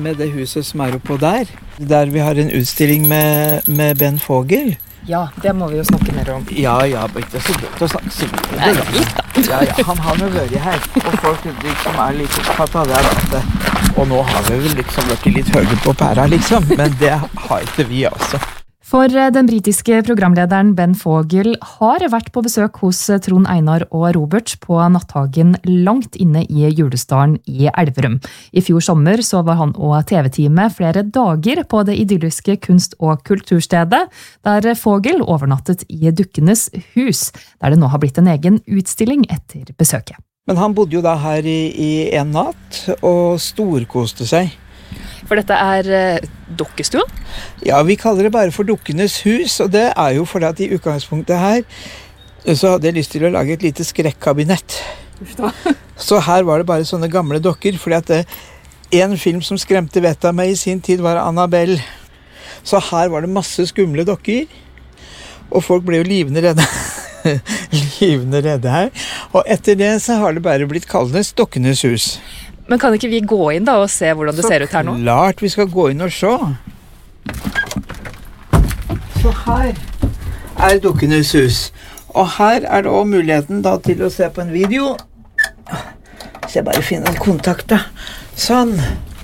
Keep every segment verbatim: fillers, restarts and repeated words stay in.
med det huset som er oppå der, der vi har en utstilling med, med Ben Vogel. Ja, det må vi jo snakke mer om. Ja, ja, det er så godt å snakke så godt om det. Nei, litt da. Ja, ja, han har jo vært her, og folk liksom er litt opptatt av det, at, og nå har vi vel liksom vært litt høyere på pæra, liksom, men det har ikke vi altså. For den britiske programlederen Ben Vogel har vært på besøk hos Trond Einar og Robert på natthagen langt inne i Julesdalen i Elverum. I fjor sommer så var han og T V-teamet flere dager på det idylliske kunst- og kulturstedet, der Vogel overnattet i Dukkenes hus, der det nå har blitt en egen utstilling etter besøket. Men han bodde jo da her i, i en natt og storkoste seg. For dette er uh, dokkestua? Ja, vi kaller det bare for Dukkenes hus, og det er jo fordi at i utgangspunktet her, så hadde jeg lyst til å lage et lite skrekkabinett. Så her var det bare sånne gamle dokker, fordi at det, en film som skremte vettet av meg i sin tid var Annabelle. Så her var det masse skumle dokker, og folk ble jo livende redde. livende redde her. Og etter det så har det bare blitt kallende Dukkenes hus. Men kan ikke vi gå inn da og se hvordan det så ser ut her nå? Så klart vi skal gå inn og se. Så her er Dukkenes hus. Og her er det også muligheten da til å se på en video. Så jeg bare finner en kontakt da. Sånn.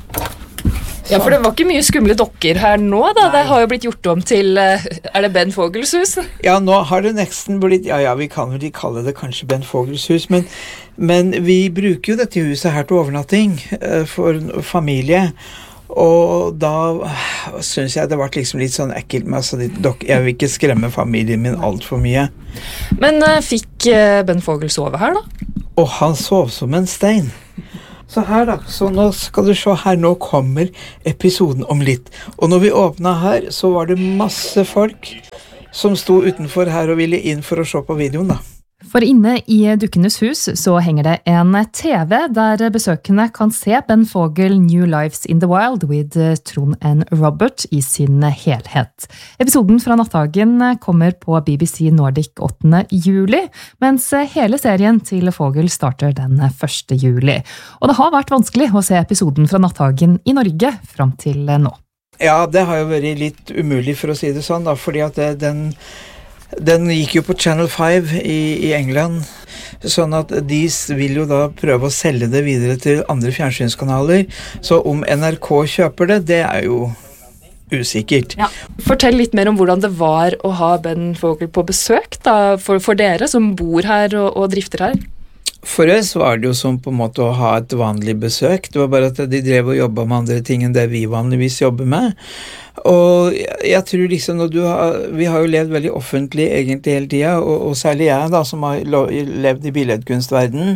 Ja, for det var ikke mye skumle dokker her nå da. Nei. Det har jo blitt gjort om til, er det Ben Vogels hus? Ja, nå har det nesten blitt, ja, ja, vi kan vel kalle det kanskje Ben Vogels hus, men, men vi bruker jo dette huset her til overnatting uh, for familie, og da uh, synes jeg det var liksom litt sånn ekkelt med, altså, dok- jeg vil ikke skremme familien min alt for mye. Men uh, fikk uh, Ben Vogel sove her da? Og han sov som en stein. Så her da, så nå skal du se her, nå kommer episoden om litt. Og når vi åpnet her, så var det masse folk som sto utenfor her og ville inn for å se på videoen da. For inne i Dukkenes hus så henger det en T V der besøkende kan se Ben Vogel New Lives in the Wild with Trond and Robert i sin helhet. Episoden fra natthagen kommer på B B C Nordic åttende juli, mens hele serien til Vogel starter den første juli. Og det har vært vanskelig å se episoden fra natthagen i Norge fram til nå. Ja, det har jo vært litt umulig for å si det sånn da, fordi at det, den Den gikk jo på Channel fem i, i England, sånn at de vil jo da prøve å selge det videre til andre fjernsynskanaler. Så om N R K kjøper det, det er jo usikkert. Ja. Fortell litt mer om hvordan det var å ha Ben Vogel på besøk da, for, for dere som bor her og, og drifter her. For oss var det jo som på en måte å ha et vanlig besøk. Det var bare at de drev og jobbet med andre ting enn det vi vanligvis jobber med. Og jeg tror liksom, når du har, vi har jo levd veldig offentlig egentlig hele tiden, og, og særlig jeg da, som har levd i billedkunstverdenen,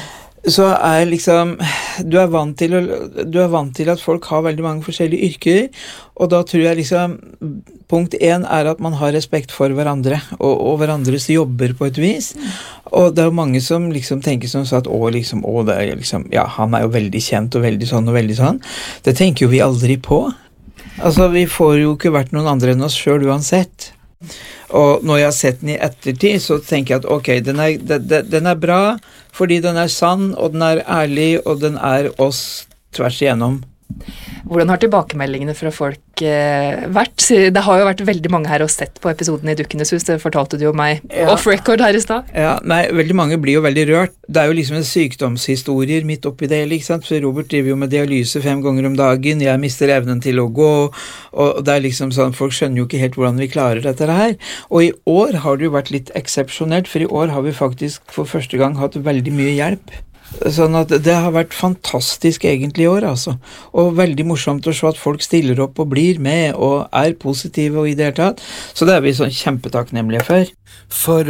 så er liksom, du er vant til å, du er vant til at folk har veldig mange forskjellige yrker, og da tror jeg liksom, punkt en er at man har respekt for hverandre, og, og hverandres jobber på et vis, og det er mange som liksom tenker sånn så at, å liksom, å det er liksom, ja, han er jo veldig kjent og veldig sånn og veldig sånn, det tenker jo vi aldri på. Altså, vi får jo ikke vært noen andre enn oss selv uansett. Og når jeg har sett den i ettertid, så tenker jeg at ok, den er, den, den er bra, fordi den er sann, og den er ærlig, og den er oss tvers igjennom. Hvordan har tilbakemeldingene fra folk eh, vært? Det har jo vært veldig mange her og sett på episoden i Dukkenes hus, det fortalte du jo meg ja. Off record her i sted. Ja, nei, veldig mange blir jo veldig rørt. Det er jo liksom en sykdomshistorier midt oppi det, ikke sant? For Robert driver jo med dialyse fem ganger om dagen, jeg mister evnen til å gå, og det er liksom sånn, folk skjønner jo ikke helt hvordan vi klarer dette her. Og i år har det jo vært litt eksepsjonelt, for i år har vi faktisk for første gang hatt veldig mye hjelp. Sånn at det har vært fantastisk egentlig i år, altså. Og veldig morsomt å se at folk stiller opp og blir med og er positive og i det hele tatt. Så det er vi sånn kjempetakknemlige for. For